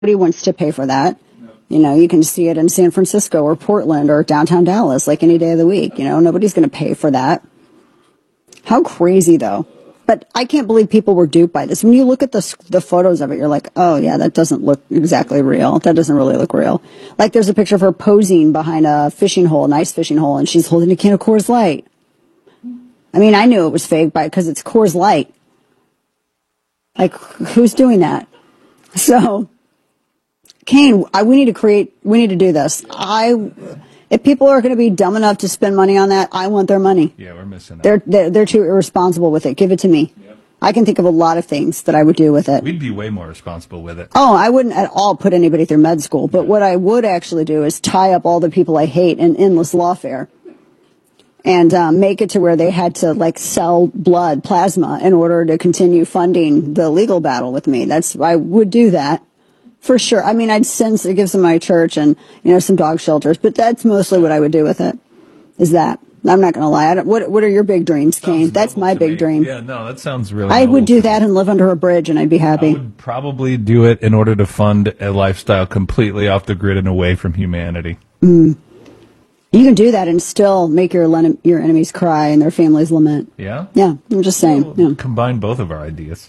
Nobody wants to pay for that. You know, you can see it in San Francisco or Portland or downtown Dallas, like any day of the week. You know, nobody's going to pay for that. How crazy, though. But I can't believe people were duped by this. When you look at the photos of it, you're like, oh, yeah, that doesn't look exactly real. That doesn't really look real. Like, there's a picture of her posing behind a fishing hole, a nice fishing hole, and she's holding a can of Coors Light. I mean, I knew it was fake because it's Coors Light. Like, who's doing that? So, Kane, we need to do this. If people are going to be dumb enough to spend money on that, I want their monay. Yeah, we're missing that. They're too irresponsible with it. Give it to me. Yep. I can think of a lot of things that I would do with it. We'd be way more responsible with it. Oh, I wouldn't at all put anybody through med school. But what I would actually do is tie up all the people I hate in endless lawfare. And make it to where they had to, like, sell blood, plasma, in order to continue funding the legal battle with me. I would do that. For sure. I mean, I'd give some to my church and, you know, some dog shelters, but that's mostly what I would do with it, is that. I'm not going to lie. What are your big dreams, Kane? That's my big dream. Yeah, no, that sounds really I would do that and live under a bridge, and I'd be happy. I would probably do it in order to fund a lifestyle completely off the grid and away from humanity. You can do that and still make your enemies cry and their families lament. Yeah? Yeah, I'm just saying. We'll combine both of our ideas.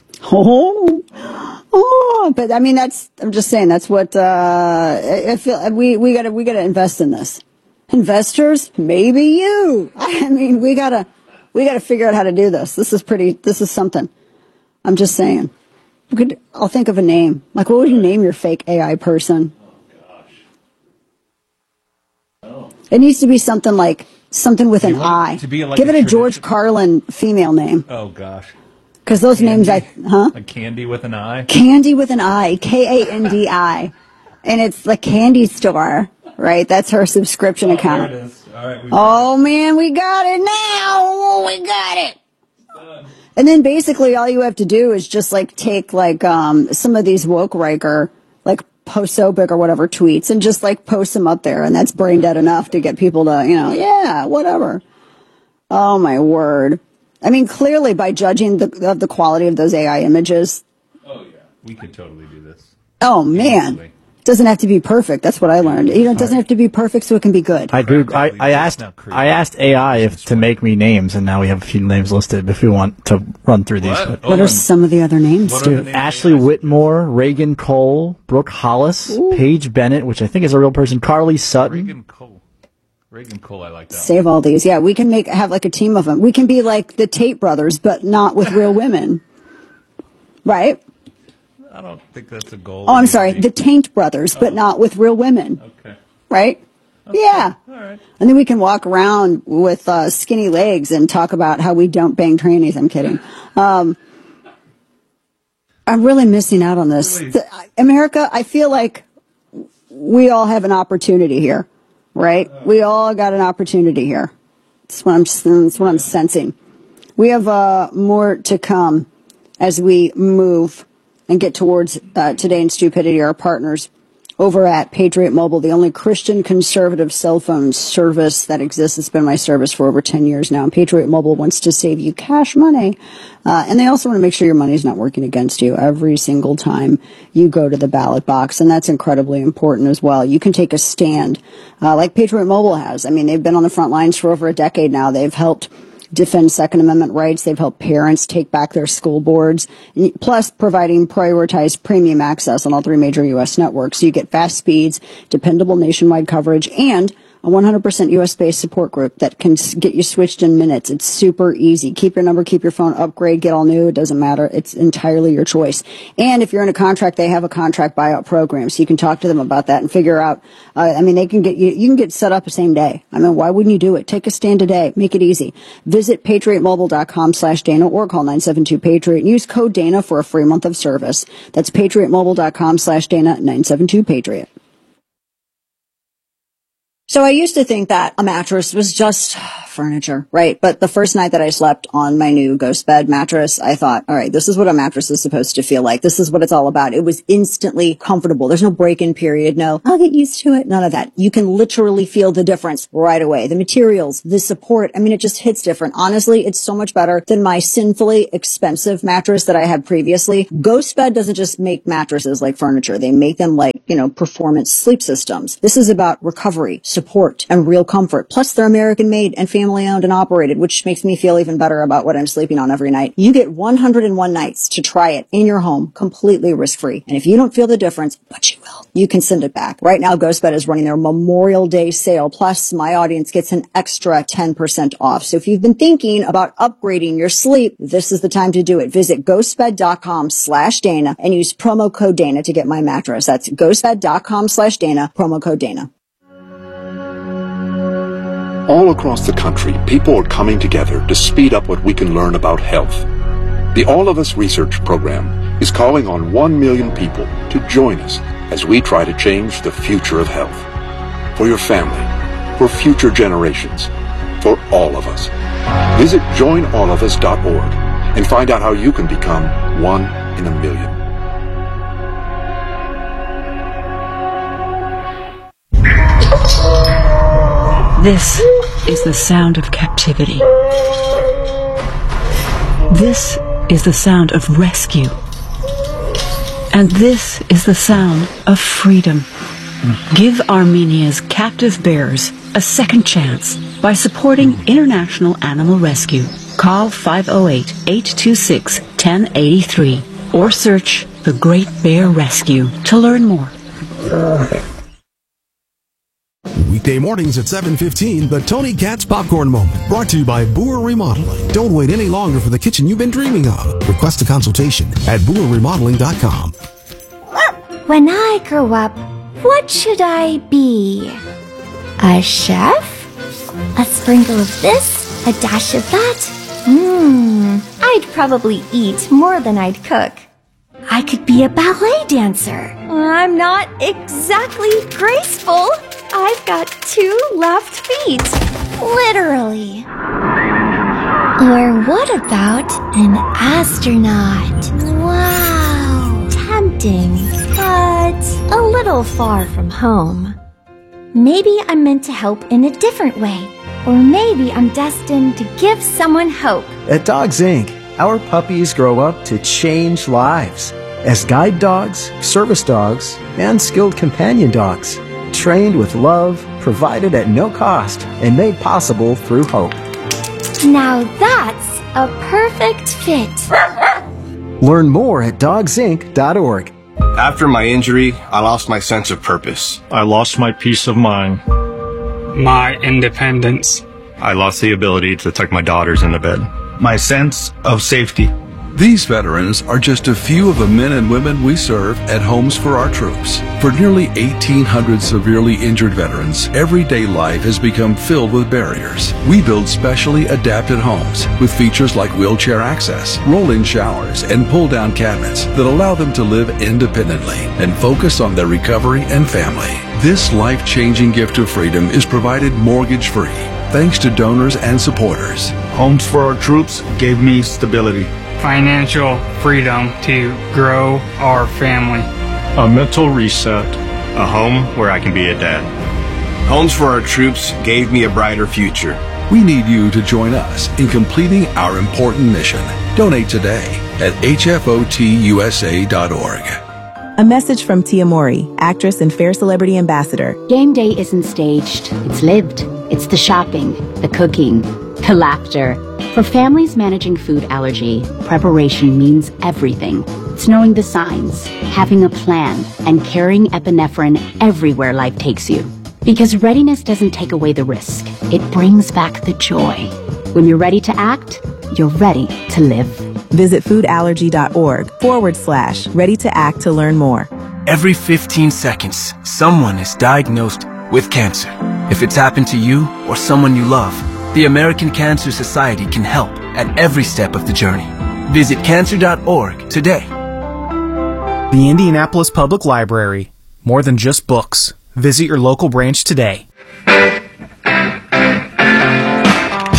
But I mean, I'm just saying, that's what, I feel we gotta invest in this. Investors, maybe you. I mean, we gotta figure out how to do this. This is something. I'm just saying. I'll think of a name. Like, what would you name your fake AI person? It needs to be something with an I. Give it a George Carlin female name. Oh, gosh. Because those names, Like Candy with an I? Candy with an I. Kandi. And it's the candy store, right? That's her subscription account. There it is. All right. Oh, man, we got it now. We got it. And then basically all you have to do is just, like, take, like, some of these woke Riker, like, post-sobic or whatever tweets and just, like, post them up there. And that's brain dead enough to get people to, you know, yeah, whatever. Oh, my word. I mean, clearly by judging the quality of those AI images. Oh, yeah. We could totally do this. Oh, man. It doesn't have to be perfect. That's what I learned. You know, it doesn't have to be perfect so it can be good. I asked AI to make me names, and now we have a few names listed if we want to run through these. What are some of the other names, dude? Ashley Whitmore, Reagan Cole, Brooke Hollis, Paige Bennett, which I think is a real person, Carly Sutton. Reagan Cole, I like that. Save all these. Yeah, we can have like a team of them. We can be like the Tate brothers, but not with real women. Right? I don't think that's a goal. Oh, I'm sorry. The Taint brothers, but not with real women. Okay. Right? Okay. Yeah. All right. And then we can walk around with skinny legs and talk about how we don't bang trannies. I'm kidding. I'm really missing out on this. America, I feel like we all have an opportunity here. Right? We all got an opportunity here. That's what I'm sensing. We have more to come as we move and get towards Today in Stupidity, our partners over at Patriot Mobile, the only Christian conservative cell phone service that exists. It's been my service for over 10 years now. And Patriot Mobile wants to save you cash money. And they also want to make sure your money is not working against you every single time you go to the ballot box. And that's incredibly important as well. You can take a stand like Patriot Mobile has. I mean, they've been on the front lines for over a decade now. They've helped defend Second Amendment rights. They've helped parents take back their school boards, plus providing prioritized premium access on all three major U.S. networks. So you get fast speeds, dependable nationwide coverage, and a 100% U.S.-based support group that can get you switched in minutes. It's super easy. Keep your number, keep your phone, upgrade, get all new. It doesn't matter. It's entirely your choice. And if you're in a contract, they have a contract buyout program, so you can talk to them about that and figure out. They can get you can get set up the same day. I mean, why wouldn't you do it? Take a stand today. Make it easy. Visit patriotmobile.com/Dana or call 972-PATRIOT and use code Dana for a free month of service. That's patriotmobile.com/Dana, 972-PATRIOT. So I used to think that a mattress was just furniture, right? But the first night that I slept on my new Ghost Bed mattress, I thought, all right, this is what a mattress is supposed to feel like. This is what it's all about. It was instantly comfortable. There's no break-in period. No, I'll get used to it. None of that. You can literally feel the difference right away. The materials, the support. I mean, it just hits different. Honestly, it's so much better than my sinfully expensive mattress that I had previously. Ghost Bed doesn't just make mattresses like furniture. They make them like, performance sleep systems. This is about recovery, support, and real comfort. Plus, they're American made and family owned and operated, which makes me feel even better about what I'm sleeping on every night. You get 101 nights to try it in your home, completely risk-free. And if you don't feel the difference, but you will, you can send it back. Right now, Ghost Bed is running their Memorial Day sale. Plus, my audience gets an extra 10% off. So if you've been thinking about upgrading your sleep, this is the time to do it. Visit ghostbed.com/Dana and use promo code Dana to get my mattress. That's ghostbed.com/Dana, promo code Dana. All across the country, people are coming together to speed up what we can learn about health. The All of Us Research Program is calling on 1 million people to join us as we try to change the future of health. For your family, for future generations, for all of us. Visit joinallofus.org and find out how you can become 1 in a million. This is the sound of captivity. This is the sound of rescue. And this is the sound of freedom. Give Armenia's captive bears a second chance by supporting International Animal Rescue. Call 508-826-1083 or search the Great Bear Rescue to learn more. Weekday mornings at 7:15, the Tony Katz Popcorn Moment, brought to you by Boer Remodeling. Don't wait any longer for the kitchen you've been dreaming of. Request a consultation at boerremodeling.com. When I grow up, what should I be? A chef? A sprinkle of this? A dash of that? I'd probably eat more than I'd cook. I could be a ballet dancer. I'm not exactly graceful. I've got 2 left feet. Literally. Or what about an astronaut? Wow. Tempting, but a little far from home. Maybe I'm meant to help in a different way. Or maybe I'm destined to give someone hope. At Dogs Inc., our puppies grow up to change lives as guide dogs, service dogs, and skilled companion dogs. Trained with love, provided at no cost, and made possible through hope. Now that's a perfect fit. Learn more at dogsinc.org. After my injury, I lost my sense of purpose. I lost my peace of mind. My independence. I lost the ability to tuck my daughters into bed. My sense of safety. These veterans are just a few of the men and women we serve at Homes for Our Troops. For nearly 1,800 severely injured veterans, everyday life has become filled with barriers. We build specially adapted homes with features like wheelchair access, roll-in showers, and pull-down cabinets that allow them to live independently and focus on their recovery and family. This life-changing gift of freedom is provided mortgage-free, thanks to donors and supporters. Homes for Our Troops gave me stability. Financial freedom to grow our family. A mental reset. A home where I can be a dad. Homes for Our Troops gave me a brighter future. We need you to join us in completing our important mission. Donate today at hfotusa.org. A message from Tia Mowry, actress and Fair Celebrity Ambassador. Game day isn't staged, it's lived. It's the shopping, the cooking, the laughter. For families managing food allergy, preparation means everything. It's knowing the signs, having a plan, and carrying epinephrine everywhere life takes you. Because readiness doesn't take away the risk. It brings back the joy. When you're ready to act, you're ready to live. Visit foodallergy.org/ready to act to learn more. Every 15 seconds, someone is diagnosed with cancer. If it's happened to you or someone you love, the American Cancer Society can help at every step of the journey. Visit cancer.org today. The Indianapolis Public Library. More than just books. Visit your local branch today.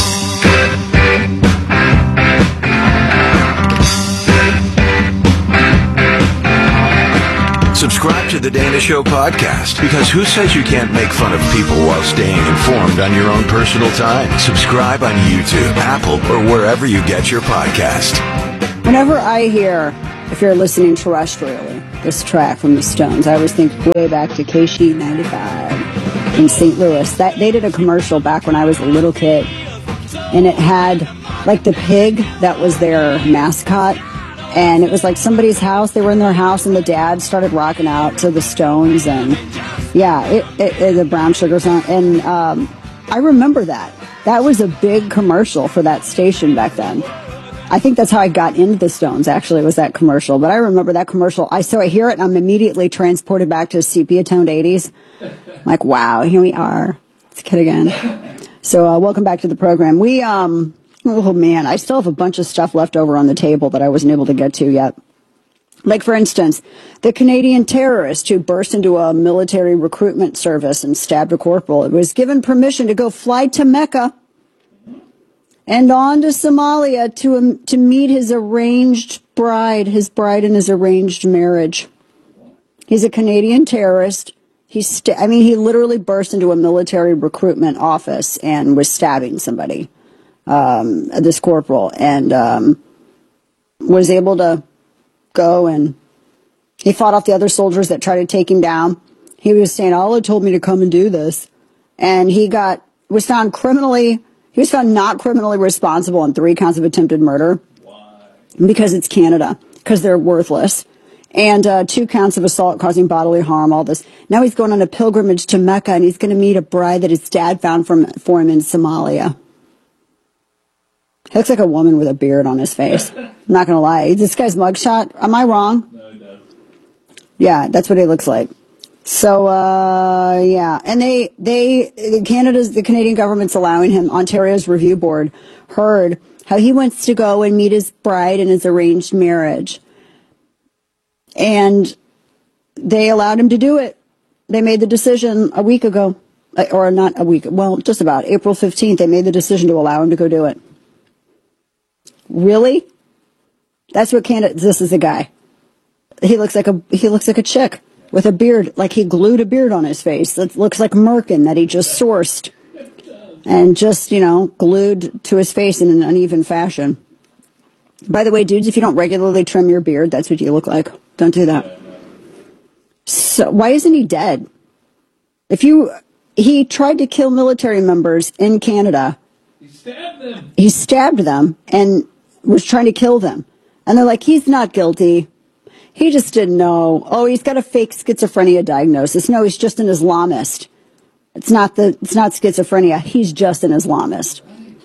Subscribe to the Dana Show podcast, because who says you can't make fun of people while staying informed on your own personal time? Subscribe on YouTube, Apple, or wherever you get your podcast. Whenever I hear, if you're listening terrestrially, this track from the Stones, I always think way back to KC 95 in St. Louis. They did a commercial back when I was a little kid, and it had like the pig that was their mascot, and it was like somebody's house. They were in their house, and the dad started rocking out to the Stones, and yeah, the Brown Sugar song, and I remember that. That was a big commercial for that station back then. I think that's how I got into the Stones, actually, was that commercial. But I remember that commercial. So I hear it, and I'm immediately transported back to sepia-toned 80s. I'm like, wow, here we are. It's a kid again. So welcome back to the program. Oh, man, I still have a bunch of stuff left over on the table that I wasn't able to get to yet. Like, for instance, the Canadian terrorist who burst into a military recruitment service and stabbed a corporal. It was given permission to go fly to Mecca and on to Somalia to meet his arranged bride, in his arranged marriage. He's a Canadian terrorist. He literally burst into a military recruitment office and was stabbing somebody, this corporal, and was able to go, and he fought off the other soldiers that tried to take him down. He was saying, Allah told me to come and do this. And he was found not criminally responsible on 3 counts of attempted murder. Why? Because it's Canada, because they're worthless. And 2 counts of assault causing bodily harm, all this. Now he's going on a pilgrimage to Mecca, and he's going to meet a bride that his dad found for him in Somalia. He looks like a woman with a beard on his face. I'm not going to lie. This guy's mugshot, am I wrong? No, he does. Yeah, that's what he looks like. So, yeah. And the Canadian government's allowing him. Ontario's review board heard how he wants to go and meet his bride in his arranged marriage. And they allowed him to do it. They made the decision a week ago, or not a week, well, just about April 15th, they made the decision to allow him to go do it. Really? That's what Canada, this is the guy. He looks like a chick with a beard, like he glued a beard on his face. That looks like Merkin that he just sourced and just, glued to his face in an uneven fashion. By the way, dudes, if you don't regularly trim your beard, that's what you look like. Don't do that. So why isn't he dead? He tried to kill military members in Canada. He stabbed them and was trying to kill them. And they're like, he's not guilty. He just didn't know. Oh, he's got a fake schizophrenia diagnosis. No, he's just an Islamist. It's not schizophrenia. He's just an Islamist.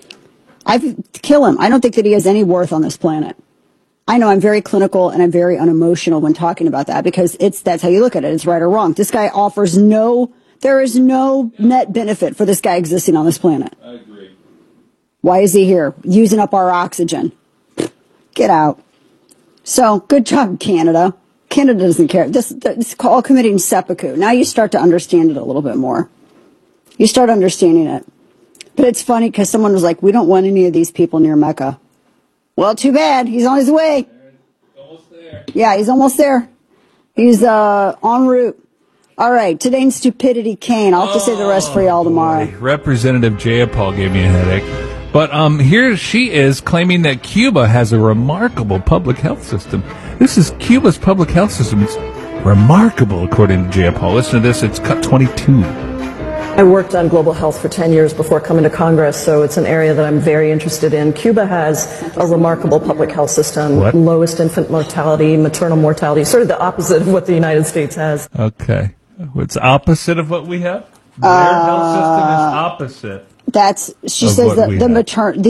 Kill him. I don't think that he has any worth on this planet. I know I'm very clinical and I'm very unemotional when talking about that, because that's how you look at it. It's right or wrong. This guy offers there is no net benefit for this guy existing on this planet. I agree. Why is he here? Using up our oxygen. Get out. So, good job, Canada. Canada doesn't care. This is all committing seppuku. Now you start to understand it a little bit more. You start understanding it. But it's funny because someone was like, we don't want any of these people near Mecca. Well, too bad. He's on his way. Almost there. Yeah, he's almost there. He's en route. All right, today in Stupidity Kane. I'll have to say the rest for y'all tomorrow. Boy. Representative Jayapal gave me a headache. But here she is claiming that Cuba has a remarkable public health system. This is Cuba's public health system. It's remarkable, according to Jayapal. Listen to this. It's cut 22. I worked on global health for 10 years before coming to Congress, so it's an area that I'm very interested in. Cuba has a remarkable public health system. What? Lowest infant mortality, maternal mortality, sort of the opposite of what the United States has. Okay. What's opposite of what we have? Their health system is opposite. She says that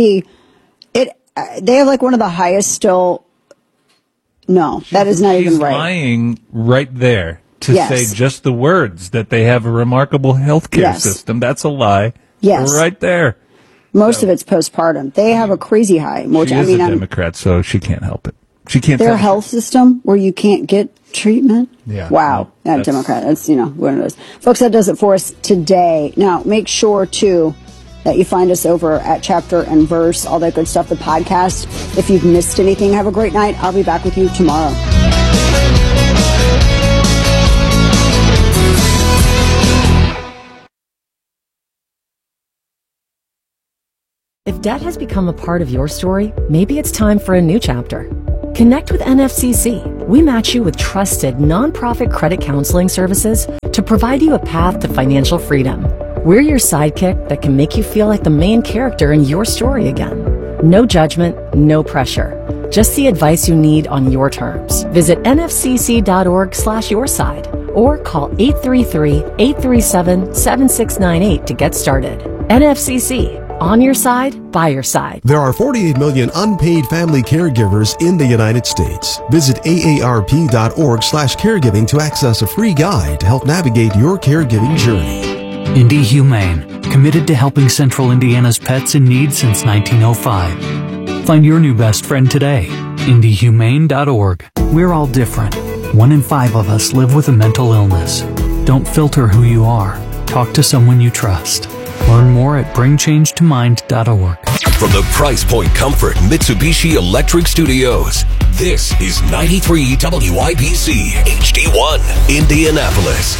they have like one of the highest still. No, that is not even right. She's lying right there to say just the words that they have a remarkable healthcare system. That's a lie. Yes. Right there. Most of it's postpartum. They have a crazy high mortality. She is a Democrat, so she can't help it. She can't. Their health system where you can't get treatment. Yeah. Wow. No, yeah, Democrat. That's one of those. Folks, that does it for us today. Now, make sure too that you find us over at Chapter and Verse, all that good stuff, the podcast. If you've missed anything, have a great night. I'll be back with you tomorrow. If debt has become a part of your story, maybe it's time for a new chapter. Connect with NFCC. We match you with trusted nonprofit credit counseling services to provide you a path to financial freedom. We're your sidekick that can make you feel like the main character in your story again. No judgment, no pressure. Just the advice you need on your terms. Visit nfcc.org/yourside or call 833-837-7698 to get started. NFCC. On your side, by your side. There are 48 million unpaid family caregivers in the United States. Visit aarp.org/caregiving to access a free guide to help navigate your caregiving journey. Indie Humane, committed to helping Central Indiana's pets in need since 1905. Find your new best friend today. IndieHumane.org. We're all different. 1 in 5 of us live with a mental illness. Don't filter who you are. Talk to someone you trust. Learn more at bringchangetomind.org. From the Price Point Comfort Mitsubishi Electric Studios, this is 93 WIBC HD1, Indianapolis.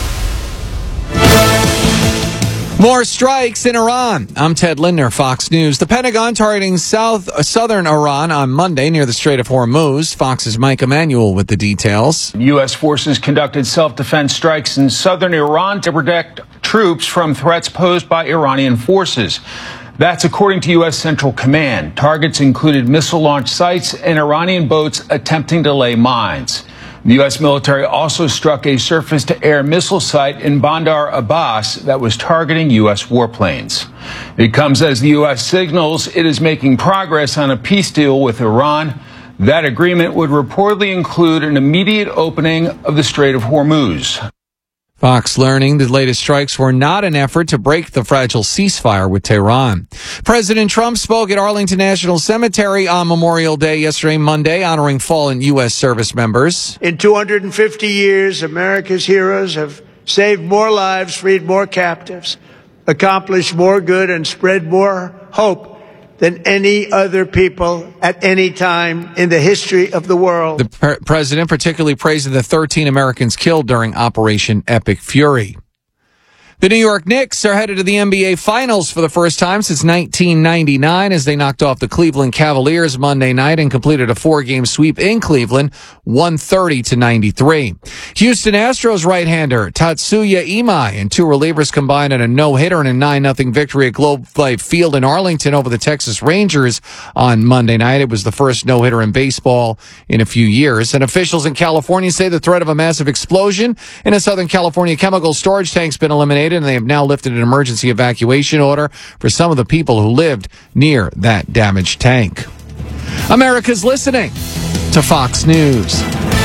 More strikes in Iran. I'm Ted Lindner, Fox News. The Pentagon targeting southern Iran on Monday near the Strait of Hormuz. Fox's Mike Emanuel with the details. U.S. forces conducted self-defense strikes in southern Iran to protect troops from threats posed by Iranian forces. That's according to U.S. Central Command. Targets included missile launch sites and Iranian boats attempting to lay mines. The U.S. military also struck a surface-to-air missile site in Bandar Abbas that was targeting U.S. warplanes. It comes as the U.S. signals it is making progress on a peace deal with Iran. That agreement would reportedly include an immediate opening of the Strait of Hormuz. Fox learning the latest strikes were not an effort to break the fragile ceasefire with Tehran. President Trump spoke at Arlington National Cemetery on Memorial Day yesterday, Monday, honoring fallen U.S. service members. In 250 years, America's heroes have saved more lives, freed more captives, accomplished more good, and spread more hope than any other people at any time in the history of the world. The president particularly praised the 13 Americans killed during Operation Epic Fury. The New York Knicks are headed to the NBA Finals for the first time since 1999 as they knocked off the Cleveland Cavaliers Monday night and completed a 4-game sweep in Cleveland, 130-93. Houston Astros right-hander Tatsuya Imai and 2 relievers combined in a no-hitter in a 9-0 victory at Globe Life Field in Arlington over the Texas Rangers on Monday night. It was the first no-hitter in baseball in a few years. And officials in California say the threat of a massive explosion in a Southern California chemical storage tank's been eliminated, and they have now lifted an emergency evacuation order for some of the people who lived near that damaged tank. America's listening to Fox News.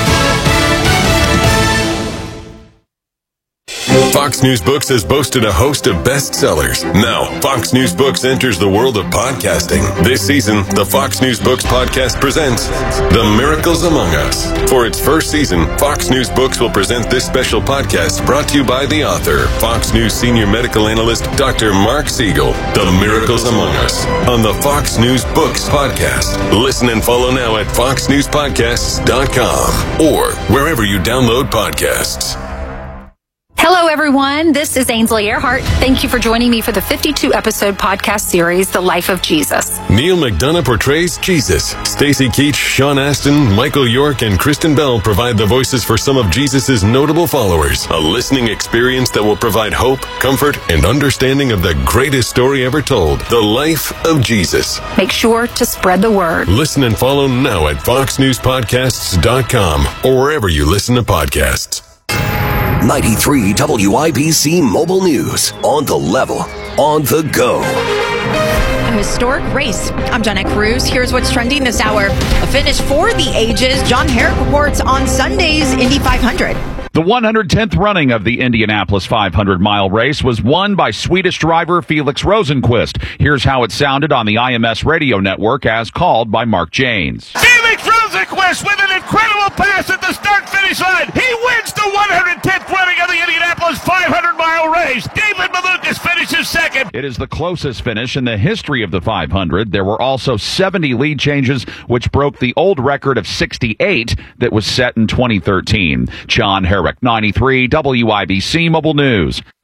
Fox News Books has boasted a host of bestsellers. Now, Fox News Books enters the world of podcasting. This season, the Fox News Books podcast presents The Miracles Among Us. For its first season, Fox News Books will present this special podcast brought to you by the author, Fox News senior medical analyst, Dr. Mark Siegel. The Miracles Among Us on the Fox News Books podcast. Listen and follow now at foxnewspodcasts.com or wherever you download podcasts. Hello, everyone. This is Ainsley Earhart. Thank you for joining me for the 52-episode podcast series, The Life of Jesus. Neil McDonough portrays Jesus. Stacey Keach, Sean Astin, Michael York, and Kristen Bell provide the voices for some of Jesus' notable followers. A listening experience that will provide hope, comfort, and understanding of the greatest story ever told, The Life of Jesus. Make sure to spread the word. Listen and follow now at foxnewspodcasts.com or wherever you listen to podcasts. 93 WIBC Mobile News. On the level, on the go. A historic race. I'm Jenna Cruz. Here's what's trending this hour. A finish for the ages. John Herrick reports on Sunday's Indy 500. The 110th running of the Indianapolis 500-mile race was won by Swedish driver Felix Rosenqvist. Here's how it sounded on the IMS radio network as called by Mark Janes. Felix Rosenqvist with an incredible pass at the start-finish line. He wins the 110th running of the Indianapolis 500-mile race. David Malukas finishes second. It is the closest finish in the history of the 500. There were also 70 lead changes, which broke the old record of 68 that was set in 2013. John Herrick, 93 WIBC Mobile News.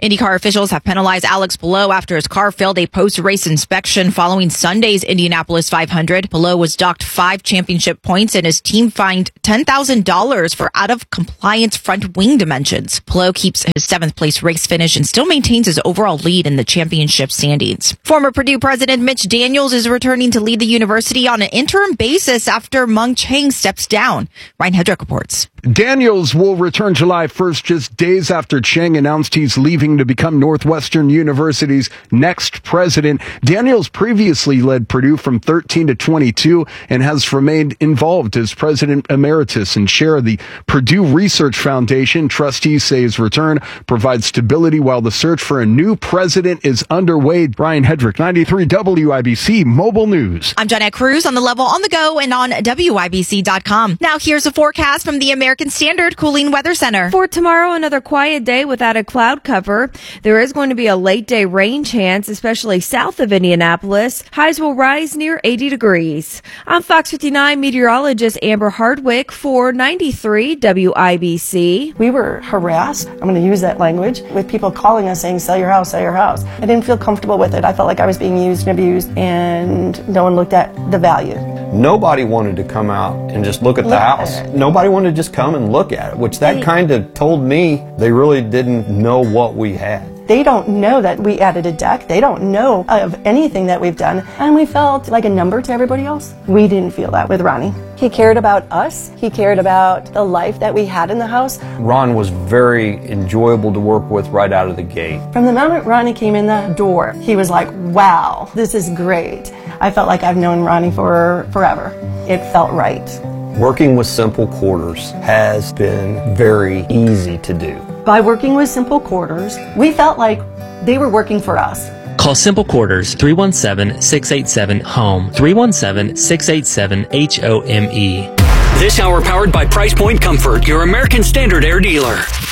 IndyCar officials have penalized Alex Palou after his car failed a post-race inspection following Sunday's Indianapolis 500. Palou was docked 5 championship points and his team fined $10,000 for out-of-compliance front wing dimensions. Palou keeps his 7th place race finish and still maintains his overall lead in the championship standings. Former Purdue President Mitch Daniels is returning to lead the university on an interim basis after Mung Chiang steps down. Ryan Hedrick reports. Daniels will return July 1st, just days after Chiang announced he's leaving to become Northwestern University's next president. Daniels previously led Purdue from 13 to 22 and has remained involved as president emeritus and chair of the Purdue Research Foundation. Trustees say his return provides stability while the search for a new president is underway. Ryan Hedrick, 93 WIBC Mobile News. I'm Jeanette Cruz on the Level, on the go, and on WIBC.com. Now here's a forecast from the American Standard Cooling Weather Center. For tomorrow, another quiet day without a cloud cover. There is going to be a late day rain chance, especially south of Indianapolis. Highs will rise near 80 degrees. I'm Fox 59 meteorologist Amber Hardwick for 93 WIBC. We were harassed, I'm going to use that language, with people calling us saying, sell your house, sell your house. I didn't feel comfortable with it. I felt like I was being used and abused, and no one looked at the value. Nobody wanted to come out and just look at the house. Nobody wanted to just come and look at it, which that kind of told me they really didn't know what we had. They don't know that we added a deck. They don't know of anything that we've done. And we felt like a number to everybody else. We didn't feel that with Ronnie. He cared about us. He cared about the life that we had in the house. Ron was very enjoyable to work with right out of the gate. From the moment Ronnie came in the door, he was like, wow, this is great. I felt like I've known Ronnie for forever. It felt right. Working with Simple Quarters has been very easy to do. By working with Simple Quarters, we felt like they were working for us. Call Simple Quarters 317-687-HOME, 317-687-HOME. This hour powered by Price Point Comfort, your American Standard Air dealer.